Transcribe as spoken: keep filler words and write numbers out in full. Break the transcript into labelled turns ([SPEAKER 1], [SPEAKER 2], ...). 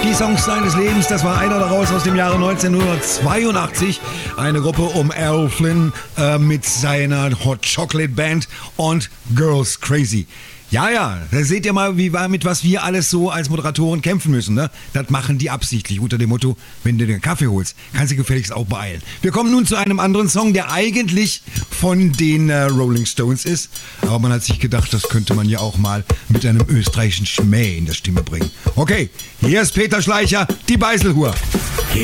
[SPEAKER 1] Die Songs seines Lebens, das war einer daraus aus dem Jahre neunzehnhundertzweiundachtzig. Eine Gruppe um Errol Flynn äh, mit seiner Hot Chocolate Band und Girls Crazy. Ja, ja, da seht ihr mal, wie, mit was wir alles so als Moderatoren kämpfen müssen, ne? Das machen die absichtlich unter dem Motto, wenn du den Kaffee holst, kannst du gefälligst auch beeilen. Wir kommen nun zu einem anderen Song, der eigentlich von den äh, Rolling Stones ist, aber man hat sich gedacht, das könnte man ja auch mal mit einem österreichischen Schmäh in der Stimme bringen. Okay, hier ist Peter Schleicher, die Beiselhur.